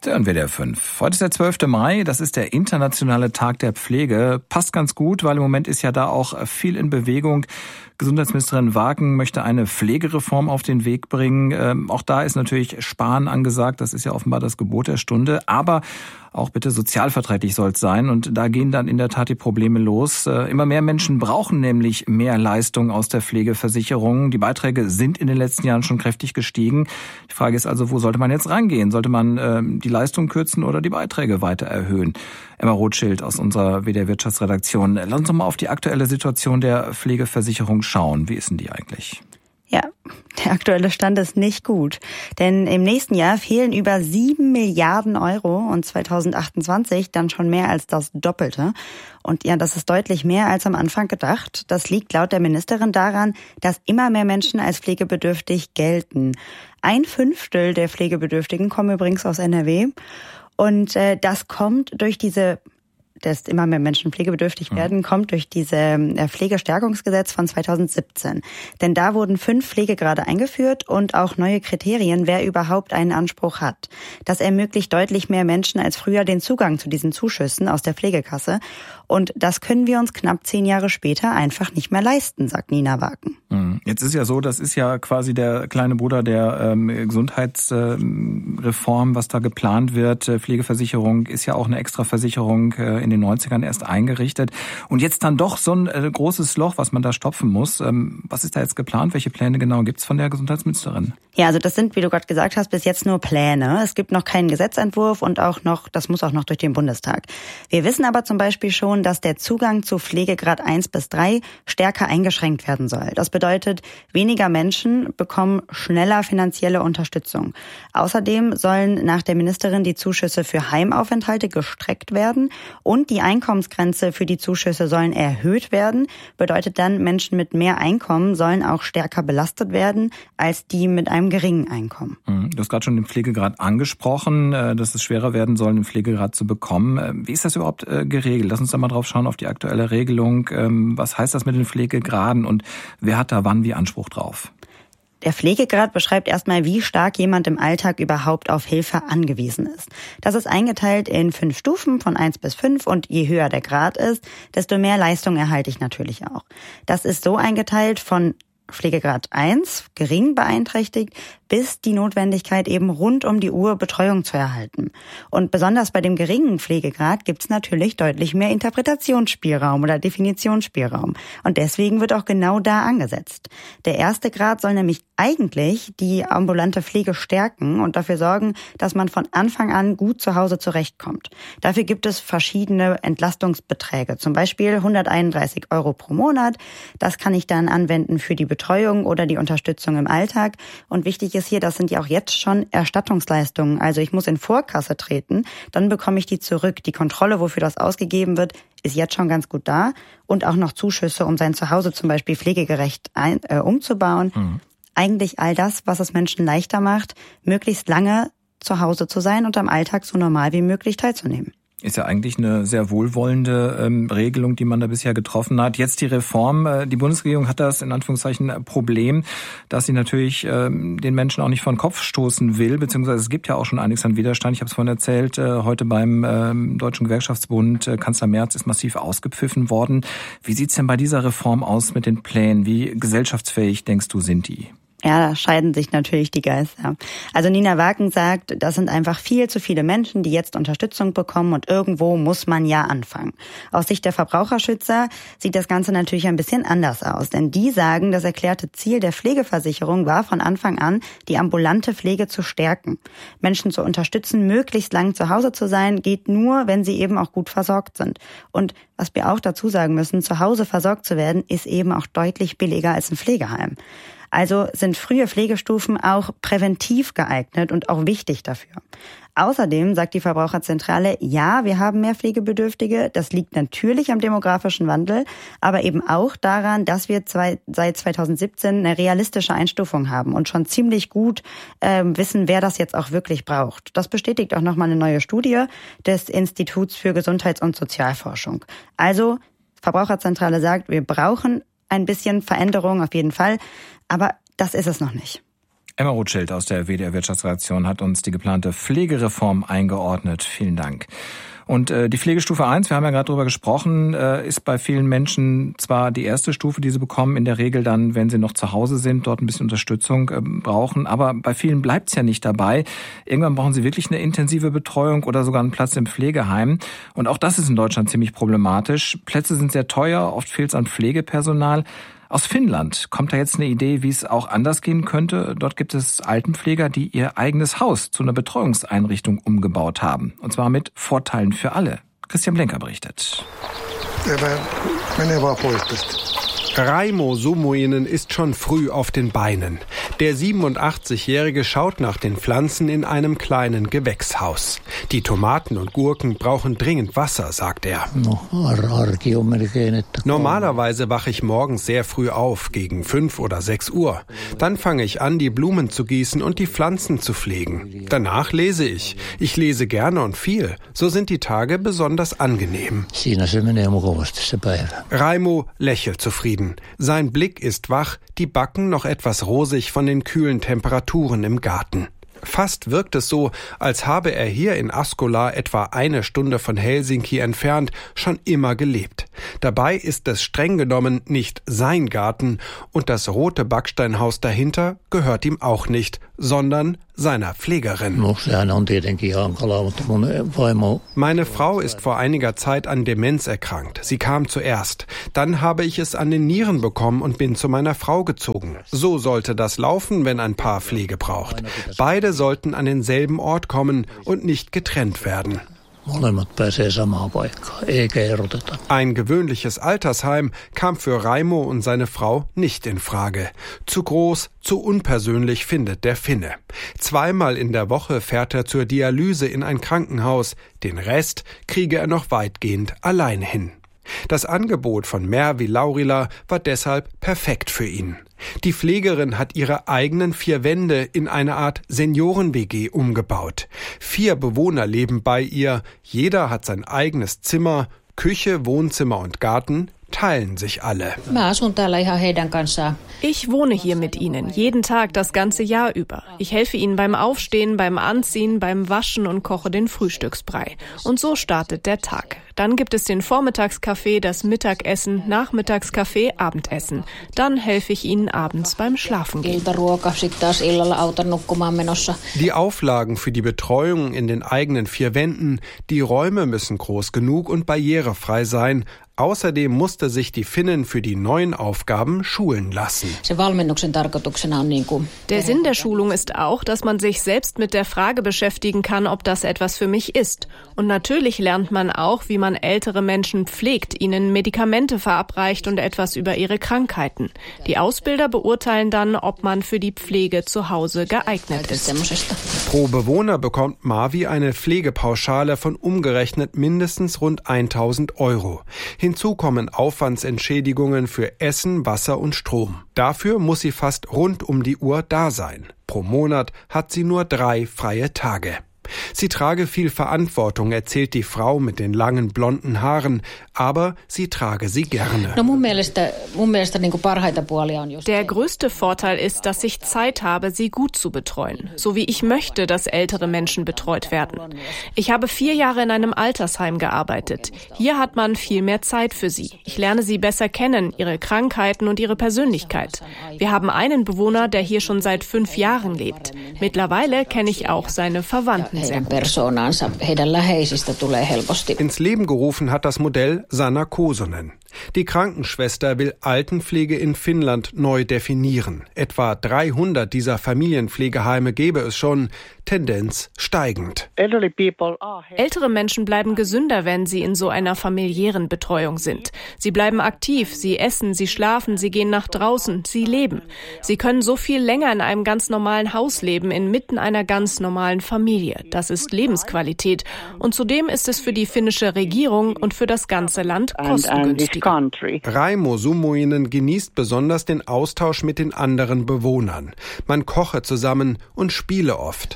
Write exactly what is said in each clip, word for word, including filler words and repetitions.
Sie hören W D R fünf. Heute ist der zwölfte Mai, das ist der internationale Tag der Pflege. Passt ganz gut, weil im Moment ist ja da auch viel in Bewegung. Gesundheitsministerin Wagen möchte eine Pflegereform auf den Weg bringen. Ähm, auch da ist natürlich Sparen angesagt, das ist ja offenbar das Gebot der Stunde. Aber auch bitte sozialverträglich soll es sein. Und da gehen dann in der Tat die Probleme los. Äh, immer mehr Menschen brauchen nämlich mehr Leistung aus der Pflegeversicherung. Die Beiträge sind in den letzten Jahren schon kräftig gestiegen. Die Frage ist also, wo sollte man jetzt rangehen? Sollte man äh, die Leistung kürzen oder die Beiträge weiter erhöhen? Emma Rothschild aus unserer W D R Wirtschaftsredaktion. Lass uns doch mal auf die aktuelle Situation der Pflegeversicherung schauen. Wie ist denn die eigentlich? Ja, der aktuelle Stand ist nicht gut. Denn im nächsten Jahr fehlen über sieben Milliarden Euro und zweitausendachtundzwanzig dann schon mehr als das Doppelte. Und ja, das ist deutlich mehr als am Anfang gedacht. Das liegt laut der Ministerin daran, dass immer mehr Menschen als pflegebedürftig gelten. Ein Fünftel der Pflegebedürftigen kommen übrigens aus N R W. Und äh, das kommt durch diese dass immer mehr Menschen pflegebedürftig werden, kommt durch diese Pflegestärkungsgesetz von zweitausendsiebzehn. Denn da wurden fünf Pflegegrade eingeführt und auch neue Kriterien, wer überhaupt einen Anspruch hat. Das ermöglicht deutlich mehr Menschen als früher den Zugang zu diesen Zuschüssen aus der Pflegekasse. Und das können wir uns knapp zehn Jahre später einfach nicht mehr leisten, sagt Nina Wagen. Jetzt ist ja so, das ist ja quasi der kleine Bruder der ähm, Gesundheitsreform, äh, was da geplant wird. Pflegeversicherung ist ja auch eine Extraversicherung äh, in den neunzigern erst eingerichtet. Und jetzt dann doch so ein äh, großes Loch, was man da stopfen muss. Ähm, was ist da jetzt geplant? Welche Pläne genau gibt's von der Gesundheitsministerin? Ja, also das sind, wie du gerade gesagt hast, bis jetzt nur Pläne. Es gibt noch keinen Gesetzentwurf und auch noch, das muss auch noch durch den Bundestag. Wir wissen aber zum Beispiel schon, dass der Zugang zu Pflegegrad eins bis drei stärker eingeschränkt werden soll. Das bedeutet, weniger Menschen bekommen schneller finanzielle Unterstützung. Außerdem sollen nach der Ministerin die Zuschüsse für Heimaufenthalte gestreckt werden und die Einkommensgrenze für die Zuschüsse sollen erhöht werden. Bedeutet dann, Menschen mit mehr Einkommen sollen auch stärker belastet werden als die mit einem geringen Einkommen. Du hast gerade schon den Pflegegrad angesprochen, dass es schwerer werden soll, einen Pflegegrad zu bekommen. Wie ist das überhaupt geregelt? Lass uns da mal drauf schauen, auf die aktuelle Regelung. Was heißt das mit den Pflegegraden und wer hat da wann wie Anspruch drauf? Der Pflegegrad beschreibt erstmal, wie stark jemand im Alltag überhaupt auf Hilfe angewiesen ist. Das ist eingeteilt in fünf Stufen von eins bis fünf und je höher der Grad ist, desto mehr Leistung erhalte ich natürlich auch. Das ist so eingeteilt von Pflegegrad eins, gering beeinträchtigt, bis die Notwendigkeit eben rund um die Uhr Betreuung zu erhalten. Und besonders bei dem geringen Pflegegrad gibt es natürlich deutlich mehr Interpretationsspielraum oder Definitionsspielraum. Und deswegen wird auch genau da angesetzt. Der erste Grad soll nämlich eigentlich die ambulante Pflege stärken und dafür sorgen, dass man von Anfang an gut zu Hause zurechtkommt. Dafür gibt es verschiedene Entlastungsbeträge, zum Beispiel hunderteinunddreißig Euro pro Monat. Das kann ich dann anwenden für die Betreuung oder die Unterstützung im Alltag. Und wichtig ist hier, das sind ja auch jetzt schon Erstattungsleistungen. Also ich muss in Vorkasse treten, dann bekomme ich die zurück. Die Kontrolle, wofür das ausgegeben wird, ist jetzt schon ganz gut da. Und auch noch Zuschüsse, um sein Zuhause zum Beispiel pflegegerecht ein, äh, umzubauen. Mhm. Eigentlich all das, was es Menschen leichter macht, möglichst lange zu Hause zu sein und am Alltag so normal wie möglich teilzunehmen. Ist ja eigentlich eine sehr wohlwollende ähm, Regelung, die man da bisher getroffen hat. Jetzt die Reform. Äh, die Bundesregierung hat das in Anführungszeichen Problem, dass sie natürlich ähm, den Menschen auch nicht vor den Kopf stoßen will, beziehungsweise es gibt ja auch schon einiges an Widerstand. Ich habe es vorhin erzählt, äh, heute beim ähm, Deutschen Gewerkschaftsbund, äh, Kanzler Merz ist massiv ausgepfiffen worden. Wie sieht's denn bei dieser Reform aus mit den Plänen? Wie gesellschaftsfähig, denkst du, sind die? Ja, da scheiden sich natürlich die Geister. Also Nina Wagen sagt, das sind einfach viel zu viele Menschen, die jetzt Unterstützung bekommen und irgendwo muss man ja anfangen. Aus Sicht der Verbraucherschützer sieht das Ganze natürlich ein bisschen anders aus, denn die sagen, das erklärte Ziel der Pflegeversicherung war von Anfang an, die ambulante Pflege zu stärken. Menschen zu unterstützen, möglichst lang zu Hause zu sein, geht nur, wenn sie eben auch gut versorgt sind. Und was wir auch dazu sagen müssen, zu Hause versorgt zu werden, ist eben auch deutlich billiger als ein Pflegeheim. Also sind frühe Pflegestufen auch präventiv geeignet und auch wichtig dafür. Außerdem sagt die Verbraucherzentrale, ja, wir haben mehr Pflegebedürftige. Das liegt natürlich am demografischen Wandel, aber eben auch daran, dass wir zwei, seit zweitausendsiebzehn eine realistische Einstufung haben und schon ziemlich gut äh, wissen, wer das jetzt auch wirklich braucht. Das bestätigt auch nochmal eine neue Studie des Instituts für Gesundheits- und Sozialforschung. Also, Verbraucherzentrale sagt, wir brauchen ein bisschen Veränderung auf jeden Fall, aber das ist es noch nicht. Emma Rothschild aus der W D R-Wirtschaftsredaktion hat uns die geplante Pflegereform eingeordnet. Vielen Dank. Und äh, die Pflegestufe eins, wir haben ja gerade drüber gesprochen, äh, ist bei vielen Menschen zwar die erste Stufe, die sie bekommen, in der Regel dann, wenn sie noch zu Hause sind, dort ein bisschen Unterstützung äh, brauchen. Aber bei vielen bleibt es ja nicht dabei. Irgendwann brauchen sie wirklich eine intensive Betreuung oder sogar einen Platz im Pflegeheim. Und auch das ist in Deutschland ziemlich problematisch. Plätze sind sehr teuer, oft fehlt es an Pflegepersonal. Aus Finnland kommt da jetzt eine Idee, wie es auch anders gehen könnte. Dort gibt es Altenpfleger, die ihr eigenes Haus zu einer Betreuungseinrichtung umgebaut haben. Und zwar mit Vorteilen für alle. Christian Blenker berichtet. Raimo Sumuinen ist schon früh auf den Beinen. Der siebenundachtzigjährige schaut nach den Pflanzen in einem kleinen Gewächshaus. Die Tomaten und Gurken brauchen dringend Wasser, sagt er. Normalerweise wache ich morgens sehr früh auf, gegen fünf oder sechs Uhr. Dann fange ich an, die Blumen zu gießen und die Pflanzen zu pflegen. Danach lese ich. Ich lese gerne und viel. So sind die Tage besonders angenehm. Raimo lächelt zufrieden. Sein Blick ist wach, die Backen noch etwas rosig von den kühlen Temperaturen im Garten. Fast wirkt es so, als habe er hier in Askola, etwa eine Stunde von Helsinki entfernt, schon immer gelebt. Dabei ist es streng genommen nicht sein Garten und das rote Backsteinhaus dahinter gehört ihm auch nicht, sondern seiner Pflegerin. Meine Frau ist vor einiger Zeit an Demenz erkrankt. Sie kam zuerst. Dann habe ich es an den Nieren bekommen und bin zu meiner Frau gezogen. So sollte das laufen, wenn ein Paar Pflege braucht. Beide sollten an denselben Ort kommen und nicht getrennt werden. Ein gewöhnliches Altersheim kam für Raimo und seine Frau nicht in Frage. Zu groß, zu unpersönlich findet der Finne. Zweimal in der Woche fährt er zur Dialyse in ein Krankenhaus. Den Rest kriege er noch weitgehend allein hin. Das Angebot von Mervi Laurila war deshalb perfekt für ihn. Die Pflegerin hat ihre eigenen vier Wände in eine Art Senioren-W G umgebaut. Vier Bewohner leben bei ihr, jeder hat sein eigenes Zimmer, Küche, Wohnzimmer und Garten teilen sich alle. Ich wohne hier mit ihnen, jeden Tag, das ganze Jahr über. Ich helfe ihnen beim Aufstehen, beim Anziehen, beim Waschen und koche den Frühstücksbrei. Und so startet der Tag. Dann gibt es den Vormittagskaffee, das Mittagessen, Nachmittagskaffee, Abendessen. Dann helfe ich ihnen abends beim Schlafengehen. Die Auflagen für die Betreuung in den eigenen vier Wänden, die Räume müssen groß genug und barrierefrei sein. Außerdem musste sich die Finnin für die neuen Aufgaben schulen lassen. Der Sinn der Schulung ist auch, dass man sich selbst mit der Frage beschäftigen kann, ob das etwas für mich ist. Und natürlich lernt man auch, wie man ältere Menschen pflegt, ihnen Medikamente verabreicht und etwas über ihre Krankheiten. Die Ausbilder beurteilen dann, ob man für die Pflege zu Hause geeignet ist. Pro Bewohner bekommt Marvi eine Pflegepauschale von umgerechnet mindestens rund tausend Euro. Hinzu kommen Aufwandsentschädigungen für Essen, Wasser und Strom. Dafür muss sie fast rund um die Uhr da sein. Pro Monat hat sie nur drei freie Tage. Sie trage viel Verantwortung, erzählt die Frau mit den langen blonden Haaren, aber sie trage sie gerne. Der größte Vorteil ist, dass ich Zeit habe, sie gut zu betreuen, so wie ich möchte, dass ältere Menschen betreut werden. Ich habe vier Jahre in einem Altersheim gearbeitet. Hier hat man viel mehr Zeit für sie. Ich lerne sie besser kennen, ihre Krankheiten und ihre Persönlichkeit. Wir haben einen Bewohner, der hier schon seit fünf Jahren lebt. Mittlerweile kenne ich auch seine Verwandten. Ins Leben gerufen hat das Modell Sanna Kosonen. Die Krankenschwester will Altenpflege in Finnland neu definieren. Etwa dreihundert dieser Familienpflegeheime gäbe es schon, Tendenz steigend. Ältere Menschen bleiben gesünder, wenn sie in so einer familiären Betreuung sind. Sie bleiben aktiv, sie essen, sie schlafen, sie gehen nach draußen, sie leben. Sie können so viel länger in einem ganz normalen Haus leben, inmitten einer ganz normalen Familie. Das ist Lebensqualität. Und zudem ist es für die finnische Regierung und für das ganze Land kostengünstig. Raimo Sumuinen genießt besonders den Austausch mit den anderen Bewohnern. Man koche zusammen und spiele oft.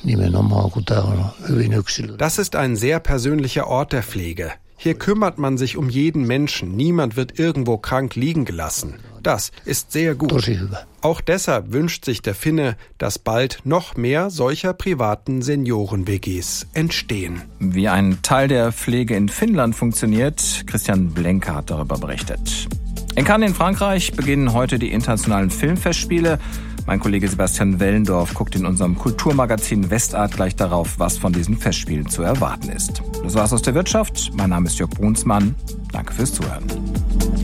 Das ist ein sehr persönlicher Ort der Pflege. Hier kümmert man sich um jeden Menschen. Niemand wird irgendwo krank liegen gelassen. das ist sehr gut. Auch deshalb wünscht sich der Finne, dass bald noch mehr solcher privaten Senioren-W Gs entstehen. Wie ein Teil der Pflege in Finnland funktioniert, Christian Blenker hat darüber berichtet. In Cannes in Frankreich beginnen heute die internationalen Filmfestspiele. Mein Kollege Sebastian Wellendorf guckt in unserem Kulturmagazin Westart gleich darauf, was von diesen Festspielen zu erwarten ist. Das war's aus der Wirtschaft. Mein Name ist Jörg Brunsmann. Danke fürs Zuhören.